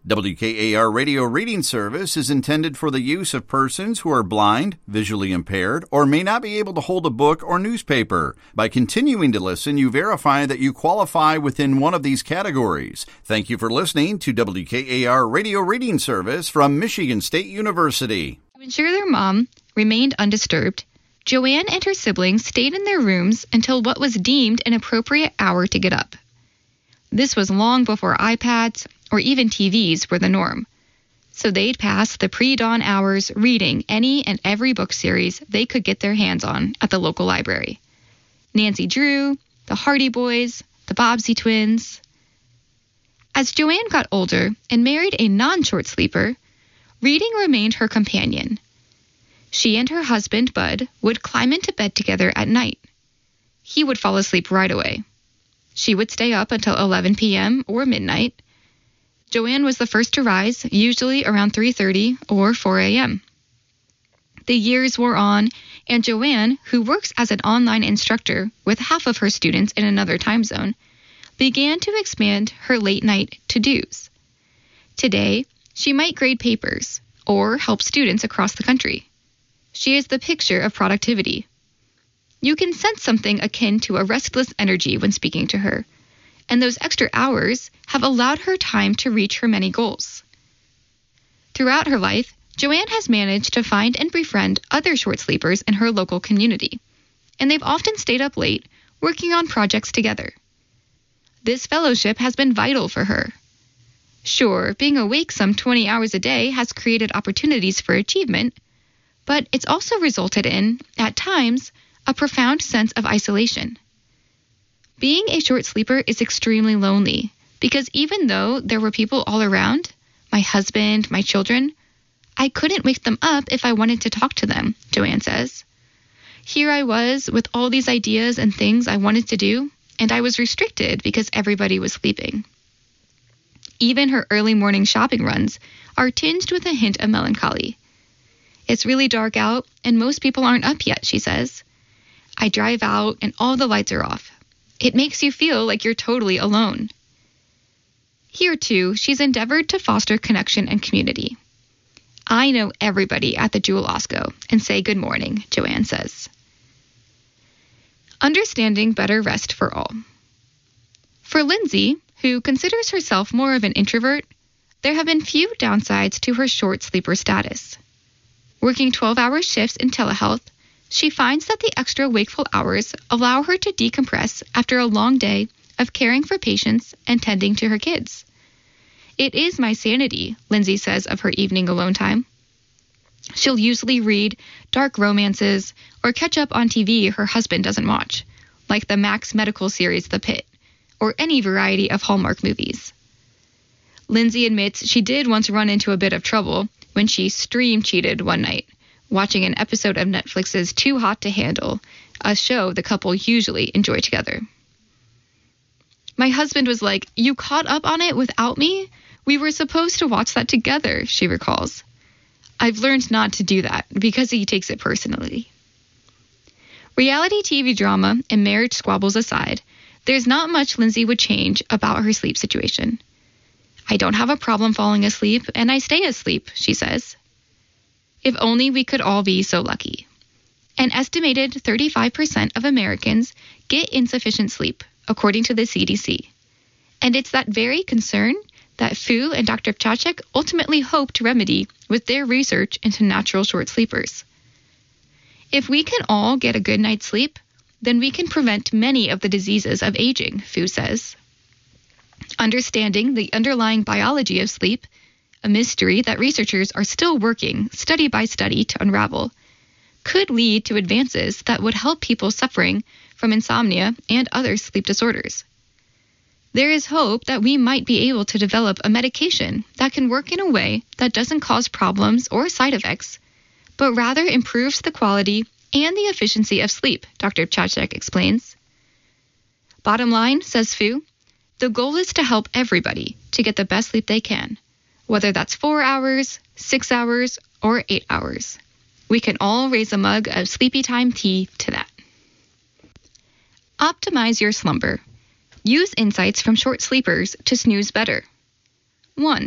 WKAR Radio Reading Service is intended for the use of persons who are blind, visually impaired, or may not be able to hold a book or newspaper. By continuing to listen, you verify that you qualify within one of these categories. Thank you for listening to WKAR Radio Reading Service from Michigan State University. To ensure their mom remained undisturbed, Joanne and her siblings stayed in their rooms until what was deemed an appropriate hour to get up. This was long before iPads or even TVs were the norm, so they'd pass the pre-dawn hours reading any and every book series they could get their hands on at the local library. Nancy Drew, the Hardy Boys, the Bobbsey Twins. As Joanne got older and married a non-short sleeper, reading remained her companion. She and her husband, Bud, would climb into bed together at night. He would fall asleep right away. She would stay up until 11 p.m. or midnight. Joanne was the first to rise, usually around 3:30 or 4 a.m. The years wore on, and Joanne, who works as an online instructor with half of her students in another time zone, began to expand her late-night to-dos. Today, she might grade papers or help students across the country. She is the picture of productivity. You can sense something akin to a restless energy when speaking to her, and those extra hours have allowed her time to reach her many goals. Throughout her life, Joanne has managed to find and befriend other short sleepers in her local community, and they've often stayed up late working on projects together. This fellowship has been vital for her. Sure, being awake some 20 hours a day has created opportunities for achievement, but it's also resulted in, at times, a profound sense of isolation. Being a short sleeper is extremely lonely because even though there were people all around, my husband, my children, I couldn't wake them up if I wanted to talk to them, Joanne says. Here I was with all these ideas and things I wanted to do, and I was restricted because everybody was sleeping. Even her early morning shopping runs are tinged with a hint of melancholy. It's really dark out, and most people aren't up yet, she says. I drive out, and all the lights are off. It makes you feel like you're totally alone. Here, too, she's endeavored to foster connection and community. I know everybody at the Jewel Osco and say good morning, Joanne says. Understanding better rest for all. For Lindsay, who considers herself more of an introvert, there have been few downsides to her short sleeper status. Working 12-hour shifts in telehealth, she finds that the extra wakeful hours allow her to decompress after a long day of caring for patients and tending to her kids. It is my sanity, Lindsay says of her evening alone time. She'll usually read dark romances or catch up on TV her husband doesn't watch, like the Max Medical series The Pit, or any variety of Hallmark movies. Lindsay admits she did once run into a bit of trouble when she stream cheated one night, watching an episode of Netflix's Too Hot to Handle, a show the couple usually enjoy together. My husband was like, "You caught up on it without me? We were supposed to watch that together," she recalls. I've learned not to do that because he takes it personally. Reality TV drama and marriage squabbles aside, there's not much Lindsay would change about her sleep situation. I don't have a problem falling asleep, and I stay asleep, she says. If only we could all be so lucky. An estimated 35% of Americans get insufficient sleep, according to the CDC. And it's that very concern that Fu and Dr. Ptacek ultimately hope to remedy with their research into natural short sleepers. If we can all get a good night's sleep, then we can prevent many of the diseases of aging, Fu says. Understanding the underlying biology of sleep, a mystery that researchers are still working study by study to unravel, could lead to advances that would help people suffering from insomnia and other sleep disorders. There is hope that we might be able to develop a medication that can work in a way that doesn't cause problems or side effects, but rather improves the quality and the efficiency of sleep, Dr. Ptacek explains. Bottom line, says Fu, the goal is to help everybody to get the best sleep they can, whether that's 4 hours, 6 hours, or 8 hours. We can all raise a mug of sleepy time tea to that. Optimize your slumber. Use insights from short sleepers to snooze better. 1.